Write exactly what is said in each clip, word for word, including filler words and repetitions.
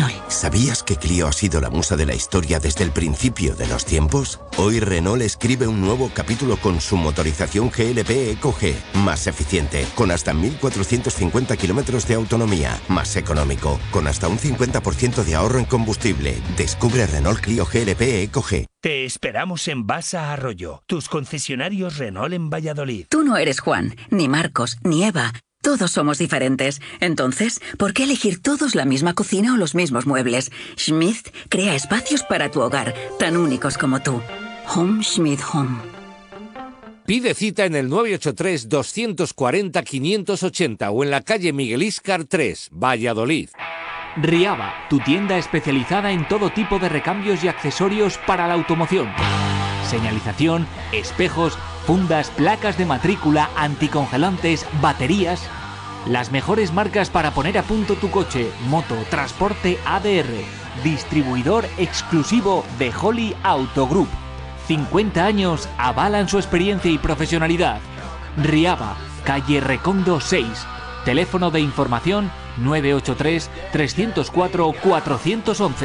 español. ¿Sabías que Clio ha sido la musa de la historia desde el principio de los tiempos? Hoy Renault escribe un nuevo capítulo con su motorización G L P Eco G, más eficiente, con hasta mil cuatrocientos cincuenta kilómetros de autonomía, más económico, con hasta un cincuenta por ciento de ahorro en combustible. Descubre Renault Clio G L P Eco G. Te esperamos en Basa Arroyo, tus concesionarios Renault en Valladolid. Tú no eres Juan, ni Marcos, ni Eva. Todos somos diferentes. Entonces, ¿por qué elegir todos la misma cocina o los mismos muebles? Schmidt crea espacios para tu hogar, tan únicos como tú. Home Schmidt Home. Pide cita en el nueve ocho tres, dos cuatro cero, cinco ocho cero o en la calle Miguel Íscar tres, Valladolid. Riaba, tu tienda especializada en todo tipo de recambios y accesorios para la automoción. Señalización, espejos, fundas, placas de matrícula, anticongelantes, baterías. Las mejores marcas para poner a punto tu coche, moto, transporte A D R. Distribuidor exclusivo de Holly Auto Group. cincuenta años avalan su experiencia y profesionalidad. Riaba, calle Recondo seis. Teléfono de información nueve ocho tres, tres cero cuatro, cuatro uno uno.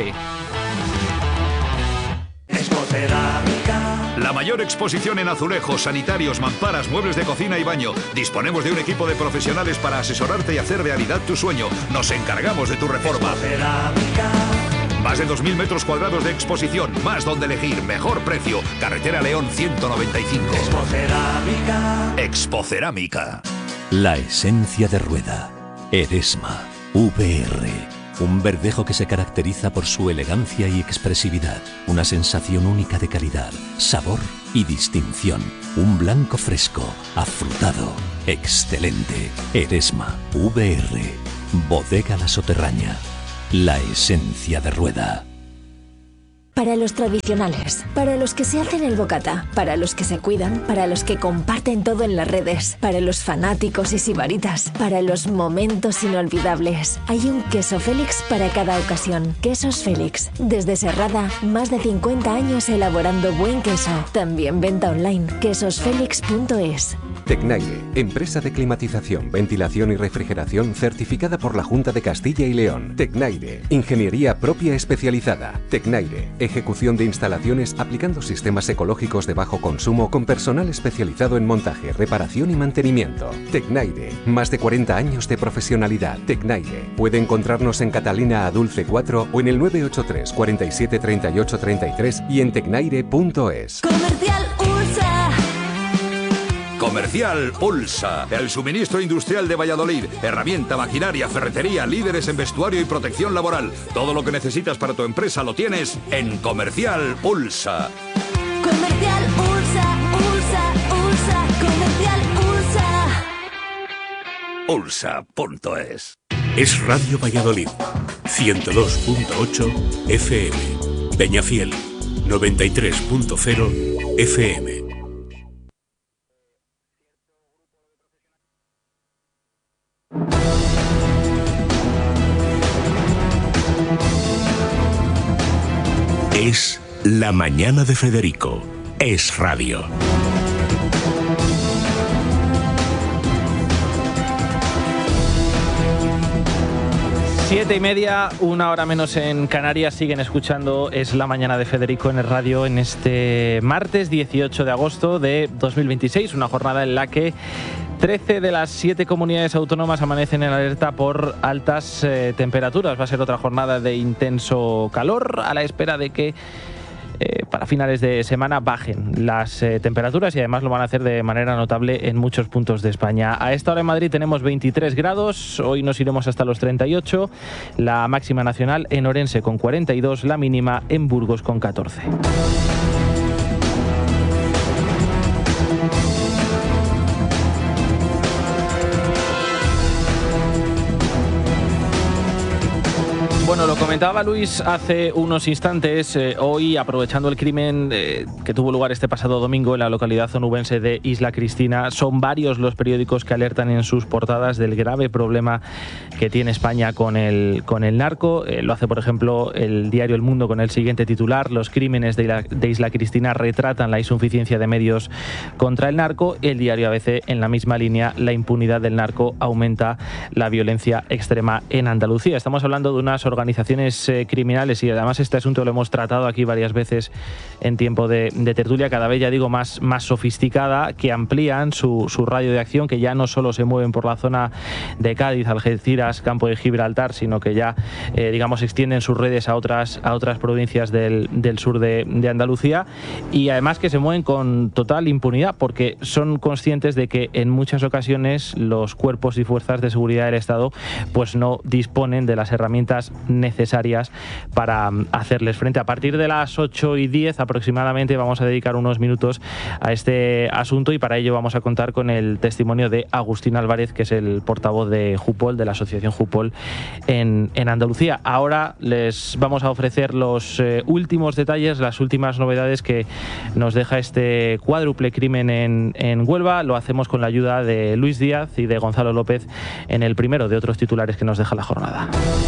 La mayor exposición en azulejos, sanitarios, mamparas, muebles de cocina y baño. Disponemos de un equipo de profesionales para asesorarte y hacer realidad tu sueño. Nos encargamos de tu reforma. Más de dos mil metros cuadrados de exposición, más donde elegir, mejor precio. Carretera León ciento noventa y cinco. Expocerámica. Expocerámica. La esencia de rueda. Eresma V R. Un verdejo que se caracteriza por su elegancia y expresividad. Una sensación única de calidad, sabor y distinción. Un blanco fresco, afrutado, excelente. Eresma V R. Bodega La Soterraña. La esencia de rueda. Para los tradicionales, para los que se hacen el bocata, para los que se cuidan, para los que comparten todo en las redes, para los fanáticos y sibaritas, para los momentos inolvidables. Hay un queso Félix para cada ocasión. Quesos Félix. Desde Serrada, más de cincuenta años elaborando buen queso. También venta online. quesos félix punto es. Tecnaire, empresa de climatización, ventilación y refrigeración certificada por la Junta de Castilla y León. Tecnaire, ingeniería propia especializada. Tecnaire, ejecución de instalaciones aplicando sistemas ecológicos de bajo consumo con personal especializado en montaje, reparación y mantenimiento. Tecnaire, más de cuarenta años de profesionalidad. Tecnaire, puede encontrarnos en Catalina Adulce cuatro o en el nueve ocho tres, cuarenta y siete, treinta y ocho, treinta y tres y en tecnaire punto es. Comercial Ursa. Comercial Ulsa, el suministro industrial de Valladolid. Herramienta, maquinaria, ferretería, líderes en vestuario y protección laboral. Todo lo que necesitas para tu empresa lo tienes en Comercial Ulsa. Comercial Ursa, Ursa, Ursa, Comercial Ursa. Ulsa punto es. Es Radio Valladolid, ciento dos punto ocho F M. Peñafiel, noventa y tres punto cero F M. Es La Mañana de Federico. Es radio. Siete y media, una hora menos en Canarias. Siguen escuchando Es la Mañana de Federico en el radio en este martes dieciocho de agosto de dos mil veintiséis. Una jornada en la que trece de las siete comunidades autónomas amanecen en alerta por altas eh, temperaturas. Va a ser otra jornada de intenso calor a la espera de que eh, para finales de semana bajen las eh, temperaturas y además lo van a hacer de manera notable en muchos puntos de España. A esta hora en Madrid tenemos veintitrés grados, hoy nos iremos hasta los treinta y ocho, la máxima nacional en Orense con cuarenta y dos, la mínima en Burgos con catorce. Bueno, lo comentaba Luis hace unos instantes. Eh, hoy, aprovechando el crimen eh, que tuvo lugar este pasado domingo en la localidad onubense de Isla Cristina, son varios los periódicos que alertan en sus portadas del grave problema que tiene España con el, con el narco. Eh, lo hace, por ejemplo, el diario El Mundo con el siguiente titular: los crímenes de Isla, de Isla Cristina retratan la insuficiencia de medios contra el narco. El diario A B C, en la misma línea: la impunidad del narco aumenta la violencia extrema en Andalucía. Estamos hablando de unas organizaciones organizaciones eh, criminales, y además este asunto lo hemos tratado aquí varias veces en tiempo de, de tertulia, cada vez, ya digo, más, más sofisticada, que amplían su, su radio de acción, que ya no solo se mueven por la zona de Cádiz, Algeciras, Campo de Gibraltar, sino que ya, eh, digamos, extienden sus redes a otras, a otras provincias del, del sur de, de Andalucía, y además que se mueven con total impunidad, porque son conscientes de que en muchas ocasiones los cuerpos y fuerzas de seguridad del Estado pues no disponen de las herramientas necesarias para hacerles frente. A partir de las ocho y diez aproximadamente vamos a dedicar unos minutos a este asunto, y para ello vamos a contar con el testimonio de Agustín Álvarez, que es el portavoz de Jupol, de la asociación Jupol en, en Andalucía. Ahora les vamos a ofrecer los eh, últimos detalles, las últimas novedades que nos deja este cuádruple crimen en, en Huelva. Lo hacemos con la ayuda de Luis Díaz y de Gonzalo López en el primero de otros titulares que nos deja la jornada.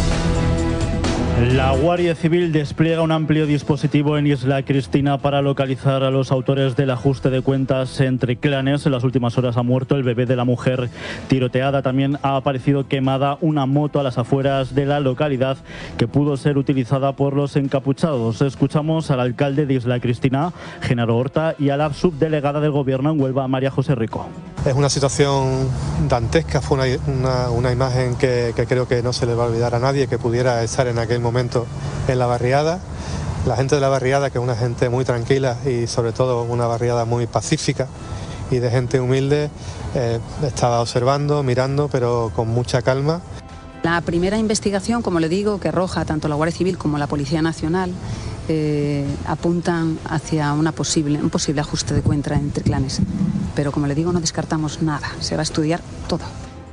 La Guardia Civil despliega un amplio dispositivo en Isla Cristina para localizar a los autores del ajuste de cuentas entre clanes. En las últimas horas ha muerto el bebé de la mujer tiroteada. También ha aparecido quemada una moto a las afueras de la localidad que pudo ser utilizada por los encapuchados. Escuchamos al alcalde de Isla Cristina, Genaro Horta, y a la subdelegada del Gobierno en Huelva, María José Rico. Es una situación dantesca, fue una, una, una imagen que, que creo que no se le va a olvidar a nadie, que pudiera estar en aquel momento en la barriada. La gente de la barriada, que es una gente muy tranquila y sobre todo una barriada muy pacífica y de gente humilde, eh, estaba observando, mirando, pero con mucha calma. La primera investigación, como le digo, que arroja tanto la Guardia Civil como la Policía Nacional, eh, apuntan hacia una posible, un posible ajuste de cuenta entre clanes. Pero como le digo, no descartamos nada, se va a estudiar todo.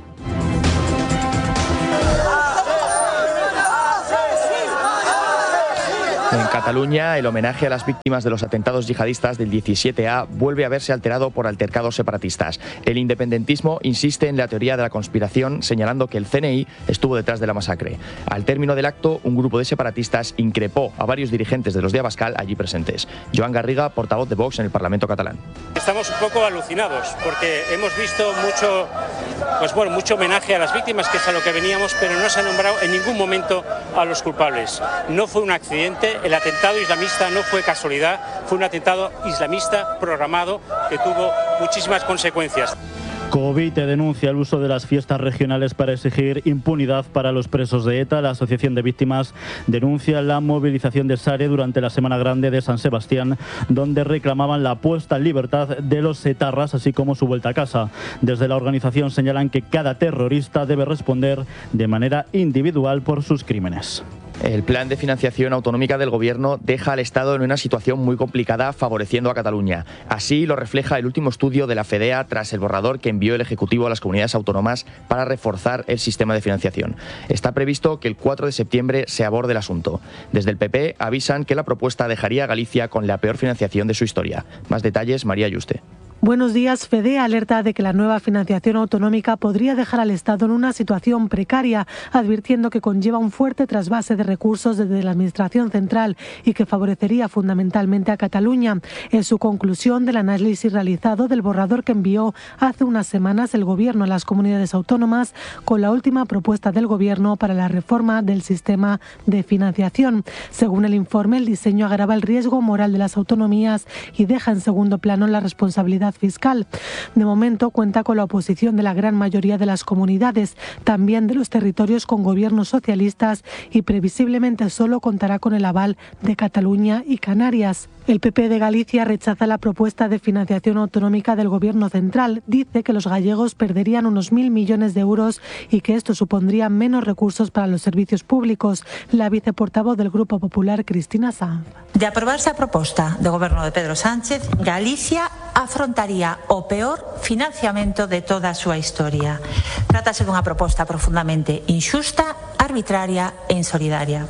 En Cataluña, el homenaje a las víctimas de los atentados yihadistas del diecisiete A vuelve a verse alterado por altercados separatistas. El independentismo insiste en la teoría de la conspiración, señalando que el C N I estuvo detrás de la masacre. Al término del acto, un grupo de separatistas increpó a varios dirigentes de los de Abascal allí presentes. Joan Garriga, portavoz de Vox en el Parlamento catalán. Estamos un poco alucinados porque hemos visto mucho, pues bueno, mucho homenaje a las víctimas, que es a lo que veníamos, pero no se ha nombrado en ningún momento a los culpables. No fue un accidente. El atentado islamista no fue casualidad, fue un atentado islamista programado que tuvo muchísimas consecuencias. Covite denuncia el uso de las fiestas regionales para exigir impunidad para los presos de ETA. La Asociación de Víctimas denuncia la movilización de Sare durante la Semana Grande de San Sebastián, donde reclamaban la puesta en libertad de los etarras, así como su vuelta a casa. Desde la organización señalan que cada terrorista debe responder de manera individual por sus crímenes. El plan de financiación autonómica del Gobierno deja al Estado en una situación muy complicada, favoreciendo a Cataluña. Así lo refleja el último estudio de la FEDEA tras el borrador que envió el Ejecutivo a las comunidades autónomas para reforzar el sistema de financiación. Está previsto que el cuatro de septiembre se aborde el asunto. Desde el P P avisan que la propuesta dejaría a Galicia con la peor financiación de su historia. Más detalles, María Yuste. Buenos días. FEDEA alerta de que la nueva financiación autonómica podría dejar al Estado en una situación precaria, advirtiendo que conlleva un fuerte trasvase de recursos desde la Administración central y que favorecería fundamentalmente a Cataluña. Es su conclusión del análisis realizado del borrador que envió hace unas semanas el Gobierno a las comunidades autónomas con la última propuesta del Gobierno para la reforma del sistema de financiación. Según el informe, el diseño agrava el riesgo moral de las autonomías y deja en segundo plano la responsabilidad fiscal. De momento cuenta con la oposición de la gran mayoría de las comunidades, también de los territorios con gobiernos socialistas, y previsiblemente solo contará con el aval de Cataluña y Canarias. El P P de Galicia rechaza la propuesta de financiación autonómica del Gobierno central. Dice que los gallegos perderían unos mil millones de euros y que esto supondría menos recursos para los servicios públicos. La viceportavoz del Grupo Popular, Cristina Sanz. De aprobarse a proposta do Goberno de Pedro Sánchez, Galicia afrontaría o peor financiamento de toda a súa historia. Trátase dunha proposta profundamente injusta, arbitraria e insolidaria.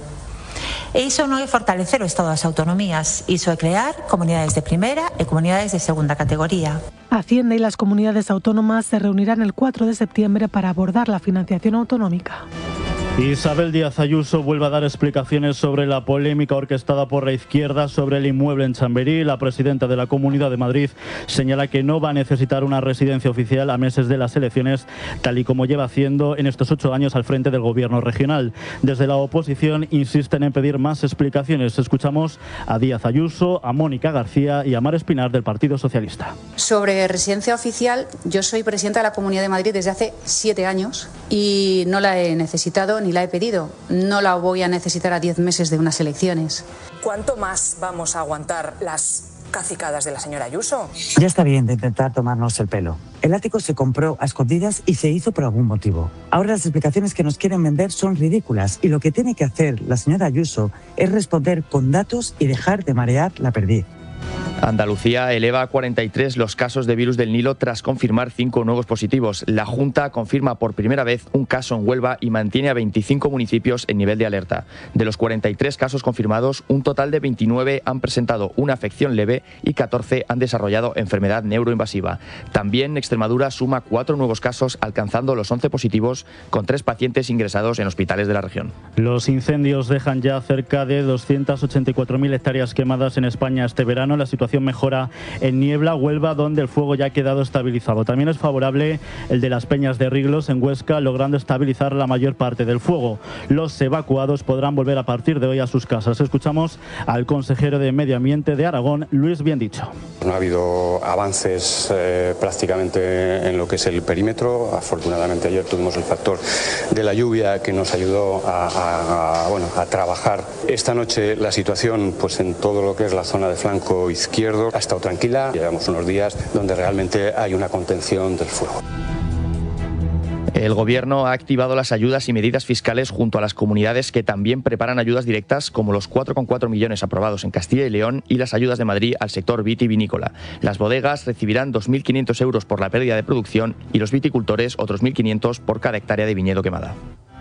E iso non é fortalecer o Estado das autonomías, iso é crear comunidades de primeira e comunidades de segunda categoría. Hacienda y las comunidades autónomas se reunirán el cuatro de septiembre para abordar la financiación autonómica. Isabel Díaz Ayuso vuelve a dar explicaciones sobre la polémica orquestada por la izquierda sobre el inmueble en Chamberí. La presidenta de la Comunidad de Madrid señala que no va a necesitar una residencia oficial a meses de las elecciones, tal y como lleva haciendo en estos ocho años al frente del gobierno regional. Desde la oposición insisten en pedir más explicaciones. Escuchamos a Díaz Ayuso, a Mónica García y a Mar Espinar del Partido Socialista. Sobre residencia oficial, yo soy presidenta de la Comunidad de Madrid desde hace siete años y no la he necesitado ni la he pedido. No la voy a necesitar a diez meses de unas elecciones. ¿Cuánto más vamos a aguantar las cacicadas de la señora Ayuso? Ya está bien de intentar tomarnos el pelo. El ático se compró a escondidas y se hizo por algún motivo. Ahora las explicaciones que nos quieren vender son ridículas y lo que tiene que hacer la señora Ayuso es responder con datos y dejar de marear la perdiz. Andalucía eleva a cuarenta y tres los casos de virus del Nilo tras confirmar cinco nuevos positivos. La Junta confirma por primera vez un caso en Huelva y mantiene a veinticinco municipios en nivel de alerta. De los cuarenta y tres casos confirmados, un total de veintinueve han presentado una afección leve y catorce han desarrollado enfermedad neuroinvasiva. También Extremadura suma cuatro nuevos casos, alcanzando los once positivos, con tres pacientes ingresados en hospitales de la región. Los incendios dejan ya cerca de doscientas ochenta y cuatro mil hectáreas quemadas en España este verano. La situación mejora en Niebla, Huelva, donde el fuego ya ha quedado estabilizado. También es favorable el de las Peñas de Riglos en Huesca, logrando estabilizar la mayor parte del fuego. Los evacuados podrán volver a partir de hoy a sus casas. Escuchamos al consejero de Medio Ambiente de Aragón, Luis Biendicho. No ha habido avances eh, prácticamente en lo que es el perímetro. Afortunadamente ayer tuvimos el factor de la lluvia que nos ayudó a, a, a, bueno, a trabajar. Esta noche la situación, pues en todo lo que es la zona de flanco izquierdo, ha estado tranquila. Llevamos unos días donde realmente hay una contención del fuego. El Gobierno ha activado las ayudas y medidas fiscales junto a las comunidades que también preparan ayudas directas, como los cuatro coma cuatro millones aprobados en Castilla y León y las ayudas de Madrid al sector vitivinícola. Las bodegas recibirán dos mil quinientos euros por la pérdida de producción y los viticultores otros mil quinientos por cada hectárea de viñedo quemada.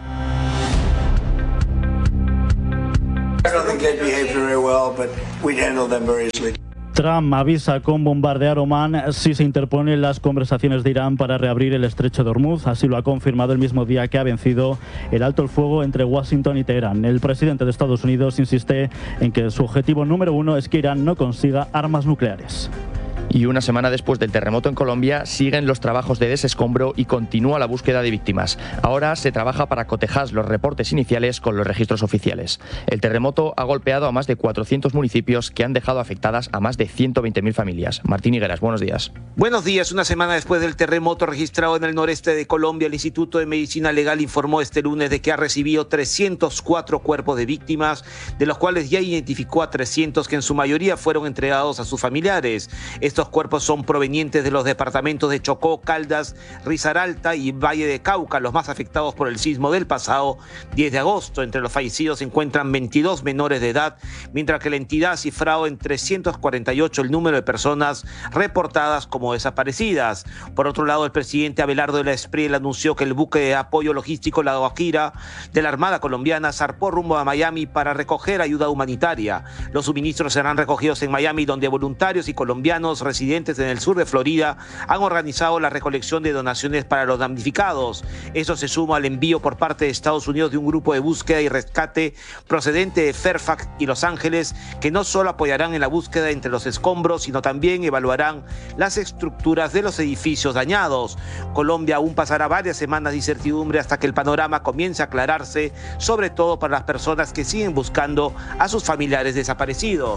Trump avisa con bombardear Omán si se interponen las conversaciones de Irán para reabrir el estrecho de Hormuz. Así lo ha confirmado el mismo día que ha vencido el alto el fuego entre Washington y Teherán. El presidente de Estados Unidos insiste en que su objetivo número uno es que Irán no consiga armas nucleares. Y una semana después del terremoto en Colombia, siguen los trabajos de desescombro y continúa la búsqueda de víctimas. Ahora se trabaja para cotejar los reportes iniciales con los registros oficiales. El terremoto ha golpeado a más de cuatrocientos municipios que han dejado afectadas a más de ciento veinte mil familias. Martín Higueras, buenos días. Buenos días. Una semana después del terremoto registrado en el noreste de Colombia, el Instituto de Medicina Legal informó este lunes de que ha recibido trescientos cuatro cuerpos de víctimas, de los cuales ya identificó a trescientos que en su mayoría fueron entregados a sus familiares. Estos cuerpos son provenientes de los departamentos de Chocó, Caldas, Risaralda y Valle de Cauca, los más afectados por el sismo del pasado diez de agosto. Entre los fallecidos se encuentran veintidós menores de edad, mientras que la entidad ha cifrado en trescientos cuarenta y ocho el número de personas reportadas como desaparecidas. Por otro lado, el presidente Abelardo de la Espriella anunció que el buque de apoyo logístico La Guajira de la Armada colombiana zarpó rumbo a Miami para recoger ayuda humanitaria. Los suministros serán recogidos en Miami, donde voluntarios y colombianos residentes en el sur de Florida han organizado la recolección de donaciones para los damnificados. Esto se suma al envío por parte de Estados Unidos de un grupo de búsqueda y rescate procedente de Fairfax y Los Ángeles, que no solo apoyarán en la búsqueda entre los escombros, sino también evaluarán las estructuras de los edificios dañados. Colombia aún pasará varias semanas de incertidumbre hasta que el panorama comience a aclararse, sobre todo para las personas que siguen buscando a sus familiares desaparecidos.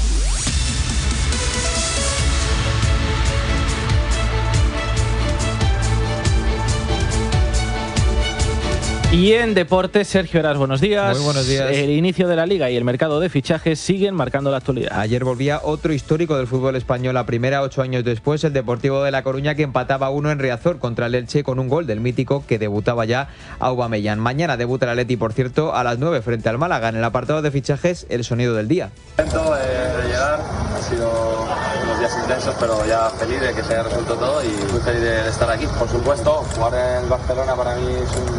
Y en deportes, Sergio Heras, buenos días. Muy buenos días. El inicio de la Liga y el mercado de fichajes siguen marcando la actualidad. Ayer volvía otro histórico del fútbol español a primera, ocho años después, el Deportivo de La Coruña, que empataba uno en Riazor contra el Elche con un gol del mítico que debutaba ya Aubameyang. Mañana debuta el Atleti, por cierto, a las nueve frente al Málaga. En el apartado de fichajes, el sonido del día. Contento de, de llegar, ha sido unos días intensos, pero ya feliz de que se haya resuelto todo y muy feliz de estar aquí. Por supuesto, jugar en Barcelona para mí es un, es un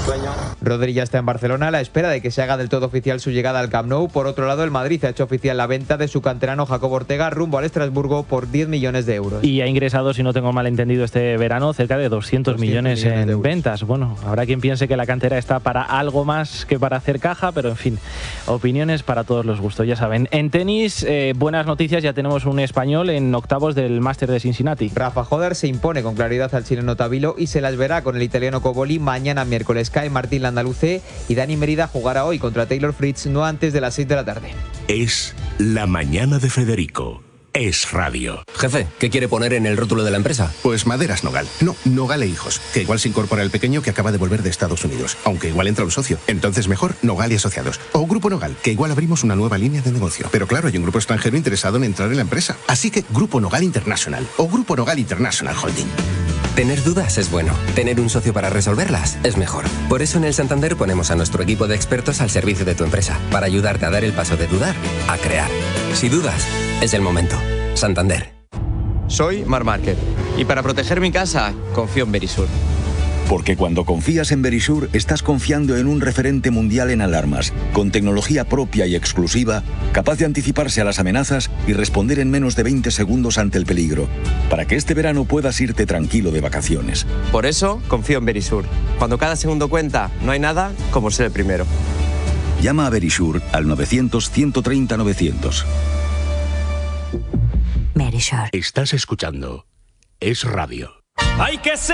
sueño. Rodri ya está en Barcelona a la espera de que se haga del todo oficial su llegada al Camp Nou. Por otro lado, el Madrid ha hecho oficial la venta de su canterano Jacob Ortega rumbo al Estrasburgo por diez millones de euros. Y ha ingresado, si no tengo mal entendido, este verano cerca de doscientos millones en ventas. Bueno, habrá quien piense que la cantera está para algo más que para hacer caja, pero en fin, opiniones para todos los gustos, ya saben. En tenis, eh, buenas noticias, ya tenemos un español en octavos del Máster de Cincinnati. Rafa Joder se impone con claridad al chileno Tavilo y se las verá con el italiano Coboli mañana miércoles. Cae Martín Landaluce y Dani Merida jugará hoy contra Taylor Fritz, no antes de las seis de la tarde. Es La Mañana de Federico. Es radio. Jefe, ¿qué quiere poner en el rótulo de la empresa? Pues Maderas Nogal. No, Nogal e Hijos. Que igual se incorpora el pequeño que acaba de volver de Estados Unidos. Aunque igual entra un socio. Entonces mejor Nogal y Asociados. O Grupo Nogal, que igual abrimos una nueva línea de negocio. Pero claro, hay un grupo extranjero interesado en entrar en la empresa. Así que Grupo Nogal International. O Grupo Nogal International Holding. Tener dudas es bueno. Tener un socio para resolverlas es mejor. Por eso en el Santander ponemos a nuestro equipo de expertos al servicio de tu empresa. Para ayudarte a dar el paso de dudar a crear. Si dudas, es el momento. Santander. Soy Mar Márquez y para proteger mi casa confío en Verisur. Porque cuando confías en Verisur estás confiando en un referente mundial en alarmas, con tecnología propia y exclusiva, capaz de anticiparse a las amenazas y responder en menos de veinte segundos ante el peligro, para que este verano puedas irte tranquilo de vacaciones. Por eso confío en Verisur. Cuando cada segundo cuenta, no hay nada como ser el primero. Llama a Verisur al novecientos, ciento treinta, novecientos. Estás escuchando Es Radio. Hay que ser